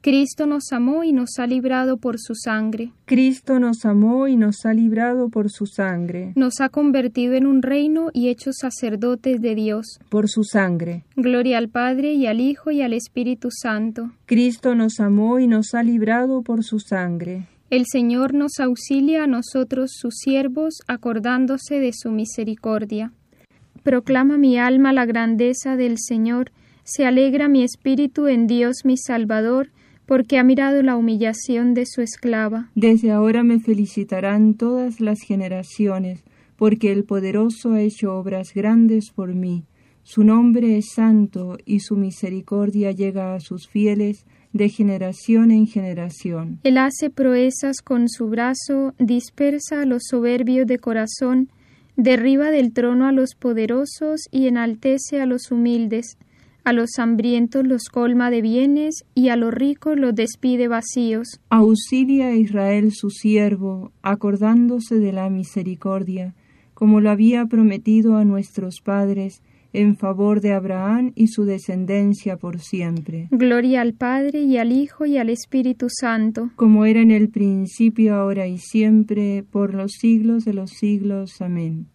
Cristo nos amó y nos ha librado por su sangre. Cristo nos amó y nos ha librado por su sangre. Nos ha convertido en un reino y hecho sacerdotes de Dios. Por su sangre. Gloria al Padre y al Hijo y al Espíritu Santo. Cristo nos amó y nos ha librado por su sangre. El Señor nos auxilia a nosotros sus siervos, acordándose de su misericordia. Proclama mi alma la grandeza del Señor, se alegra mi espíritu en Dios mi Salvador, porque ha mirado la humillación de su esclava. Desde ahora me felicitarán todas las generaciones, porque el Poderoso ha hecho obras grandes por mí. Su nombre es santo y su misericordia llega a sus fieles de generación en generación. Él hace proezas con su brazo, dispersa a los soberbios de corazón, derriba del trono a los poderosos y enaltece a los humildes. A los hambrientos los colma de bienes y a los ricos los despide vacíos. Auxilia a Israel su siervo, acordándose de la misericordia, como lo había prometido a nuestros padres, en favor de Abraham y su descendencia por siempre. Gloria al Padre y al Hijo y al Espíritu Santo, como era en el principio, ahora y siempre, por los siglos de los siglos. Amén.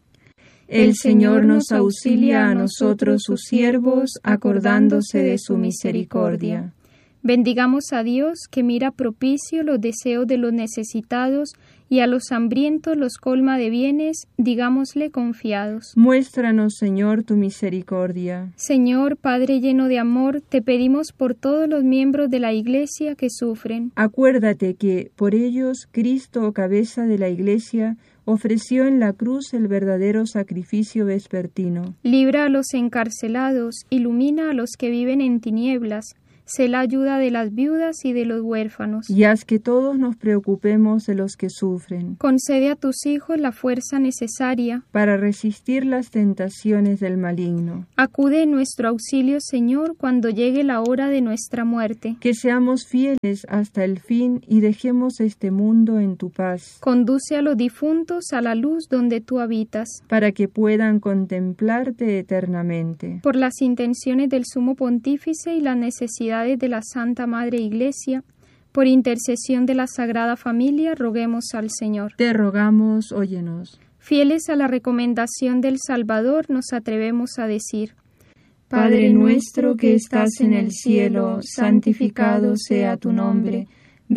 El Señor nos auxilia a nosotros sus siervos, acordándose de su misericordia. Bendigamos a Dios, que mira propicio los deseos de los necesitados y a los hambrientos los colma de bienes, digámosle confiados. Muéstranos, Señor, tu misericordia. Señor, Padre lleno de amor, te pedimos por todos los miembros de la Iglesia que sufren. Acuérdate que, por ellos, Cristo, cabeza de la Iglesia, ofreció en la cruz el verdadero sacrificio vespertino. Libra a los encarcelados, ilumina a los que viven en tinieblas, sé la ayuda de las viudas y de los huérfanos. Y haz que todos nos preocupemos de los que sufren. Concede a tus hijos la fuerza necesaria para resistir las tentaciones del maligno. Acude en nuestro auxilio, Señor, cuando llegue la hora de nuestra muerte. Que seamos fieles hasta el fin y dejemos este mundo en tu paz. Conduce a los difuntos a la luz donde tú habitas, para que puedan contemplarte eternamente. Por las intenciones del Sumo Pontífice y las necesidades de la Santa Madre Iglesia, por intercesión de la Sagrada Familia, roguemos al Señor. Te rogamos, óyenos. Fieles a la recomendación del Salvador, nos atrevemos a decir: Padre nuestro que estás en el cielo, santificado sea tu nombre.